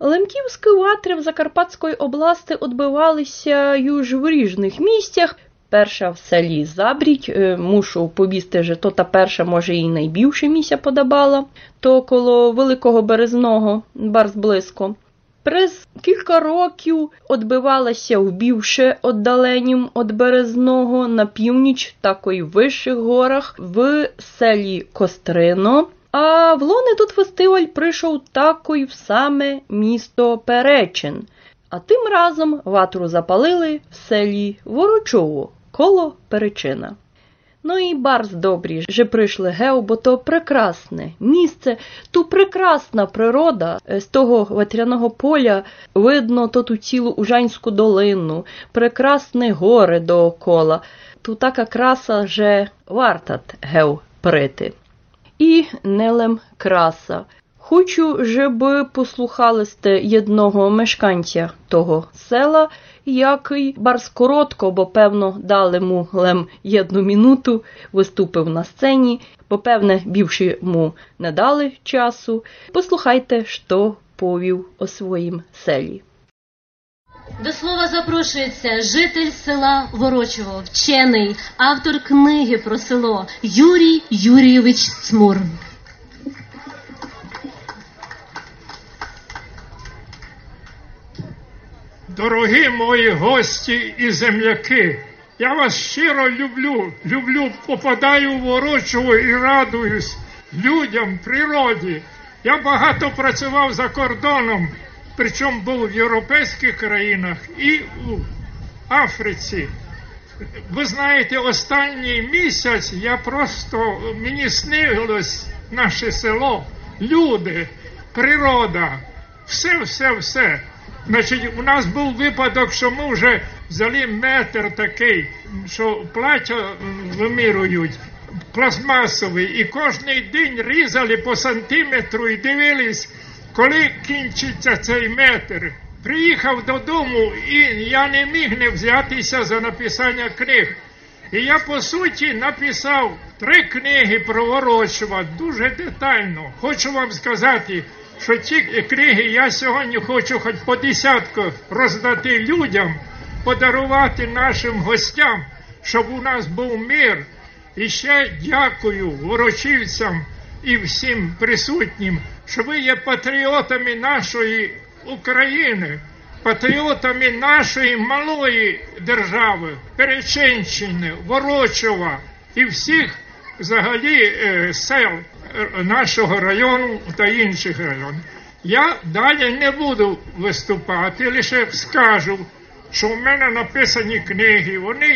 Лемківські ватри в Закарпатської області відбивалися юж в різних місцях. Перша в селі Забрідь, мушу повісти, що то та перша, може, і найбільше місця подобала, то коло Великого Березного, барз близько. През кілька років відбивалася в більше віддаленнім від Березного на північ, такої в вищих горах, в селі Кострино. А в лони тут фестиваль прийшов такой в саме місто Перечин. А тим разом ватру запалили в селі Ворочово, коло Перечина. Ну і барз добрі, що прийшли гев, бо то прекрасне місце, ту прекрасна природа. З того ветряного поля видно ту цілу Ужанську долину, прекрасні гори доокола. Ту така краса, що варта гев прити. І нелем краса. Хочу, щоб послухали сте єдного мешканця того села, який барз коротко, бо певно дали му лем 1 минуту, виступив на сцені, бо певне більше му не дали часу. Послухайте, що повів о своїм селі. До слова запрошується житель села Ворочово, вчений, автор книги про село Юрій Юрійович Цмур. Дорогі мої гості і земляки, я вас щиро люблю, попадаю в Ворочово і радуюсь людям, природі. Я багато працював за кордоном, причому був в європейських країнах і в Африці. Ви знаєте, останній місяць мені снилось наше село, люди, природа, все. Значить, у нас був випадок, що ми вже взяли метр такий, що плаття вимірюють, пластмасовий, і кожний день різали по сантиметру і дивились, коли кінчиться цей метр. Приїхав додому, і я не міг не взятися за написання книг. І я, по суті, написав 3 книги про Ворочово, дуже детально. Хочу вам сказати, що ці книги я сьогодні хочу хоч по 10 роздати людям, подарувати нашим гостям, щоб у нас був мир. І ще дякую ворочівцям і всім присутнім, що ви є патріотами нашої України, патріотами нашої малої держави, Перечинщини, Ворочова і всіх взагалі сел нашого району та інших районів. Я далі не буду виступати, лише скажу, що в мене написані книги, вони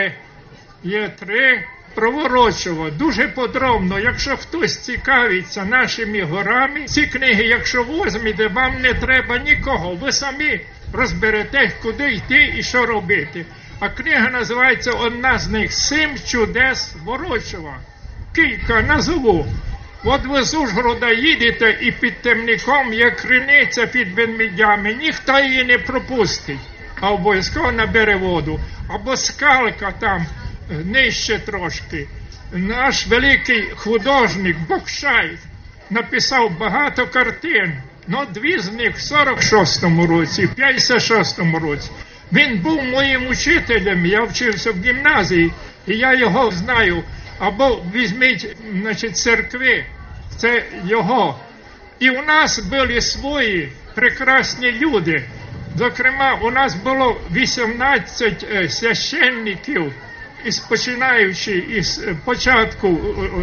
є 3 про Ворочово. Дуже подробно, якщо хтось цікавиться нашими горами, ці книги, якщо візьмете, вам не треба нікого, ви самі розберете, куди йти і що робити. А книга називається одна з них «7 чудес Ворочова». Кілька назву. От ви з Ужгорода їдете і під Темником є криниця під ведмедями, ніхто її не пропустить, а обов'язково набере воду. Або скалка там, нижче трошки. Наш великий художник Бокшай написав багато картин, но 2 з них в 46-му році, в 56-му році. Він був моїм учителем, я вчився в гімназії, і я його знаю. Або візьміть, церкви, це його. І у нас були свої прекрасні люди. Зокрема, у нас було 18 священників, починаючи із початку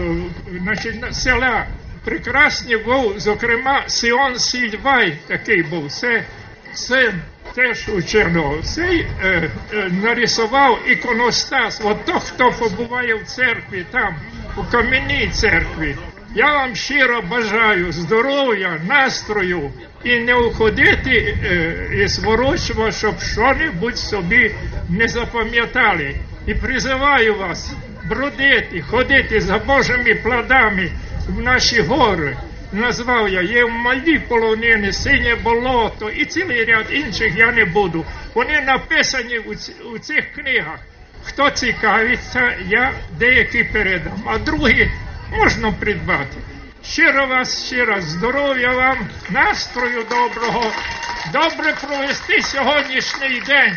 села. Прекрасний був, зокрема, Сіон Сільвай такий був. Це теж ученого. Цей нарисував іконостас. От то, хто побуває в церкві, там, у кам'яній церкві. Я вам щиро бажаю здоров'я, настрою і не уходити із Ворочова, щоб що-небудь собі не запам'ятали. І призиваю вас бродити, ходити за Божими плодами в наші гори. Назвав я, є малі полонини, синє болото і цілий ряд інших я не буду. Вони написані у цих книгах. Хто цікавиться, я деякі передам, а другі можна придбати. Щиро вас, здоров'я вам, настрою доброго добре провести сьогоднішній день.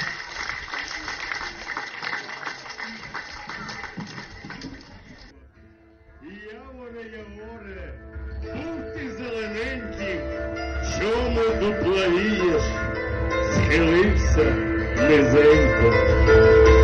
Яворе, був ти зелененький, чому дуплавієш, схилився низенько.